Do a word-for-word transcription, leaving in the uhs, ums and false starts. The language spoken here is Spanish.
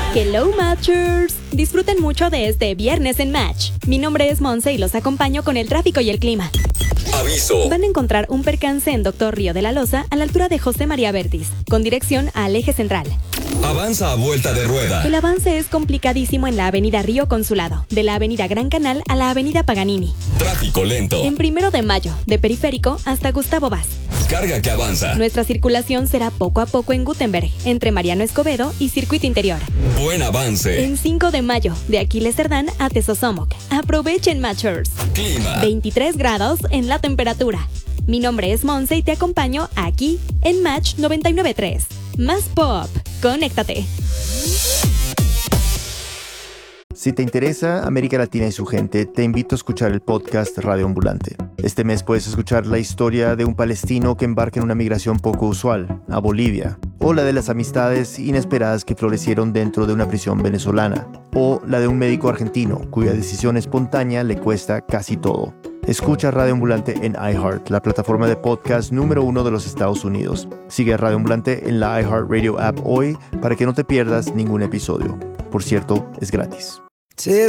Hello Matchers, disfruten mucho de este viernes en Match. Mi nombre es Monse y los acompaño con el tráfico y el clima. Aviso. Van a encontrar un percance en Doctor Río de la Loza a la altura de José María Vértiz, con dirección al eje central. Avanza a vuelta de rueda. El avance es complicadísimo en la avenida Río Consulado, de la avenida Gran Canal a la avenida Paganini. Tráfico lento. En Primero de Mayo, de Periférico hasta Gustavo Vaz. Carga que avanza. Nuestra circulación será poco a poco en Gutenberg, entre Mariano Escobedo y Circuito Interior. Buen avance. En cinco de Mayo, de Aquiles Cerdán a Tezosomoc. Aprovechen, Matchers. Clima. veintitrés grados en la temperatura. Mi nombre es Monse y te acompaño aquí en Match noventa y nueve punto tres. Más pop. Conéctate. Si te interesa América Latina y su gente, te invito a escuchar el podcast Radio Ambulante. Este mes puedes escuchar la historia de un palestino que embarca en una migración poco usual, a Bolivia, o la de las amistades inesperadas que florecieron dentro de una prisión venezolana, o la de un médico argentino cuya decisión espontánea le cuesta casi todo. Escucha Radio Ambulante en iHeart, la plataforma de podcast número uno de los Estados Unidos. Sigue a Radio Ambulante en la iHeartRadio app hoy para que no te pierdas ningún episodio. Por cierto, es gratis. Te